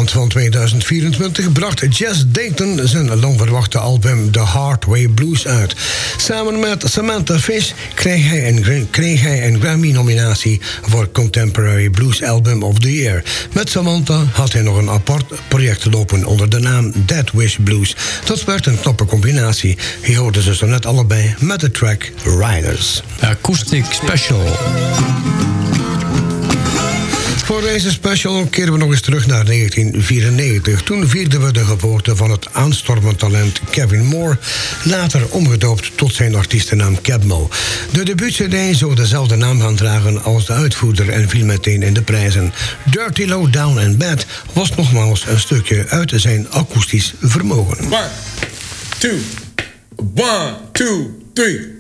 maand van 2024 bracht Jazz Dayton zijn langverwachte album The Hard Way Blues uit. Samen met Samantha Fish kreeg hij een Grammy-nominatie voor Contemporary Blues Album of the Year. Met Samantha had hij nog een apart project lopen onder de naam Dead Wish Blues. Dat werd een knappe combinatie. Hier hoorden ze zo net allebei met de track Riders. Acoustic Special. Voor deze special keren we nog eens terug naar 1994. Toen vierden we de geboorte van het aanstormend talent Kevin Moore, later omgedoopt tot zijn artiestennaam Cabmo. De debuut-cd zou dezelfde naam gaan dragen als de uitvoerder en viel meteen in de prijzen. Dirty Low Down and Bad was nogmaals een stukje uit zijn akoestisch vermogen. 1, 2, 1, 2, 3.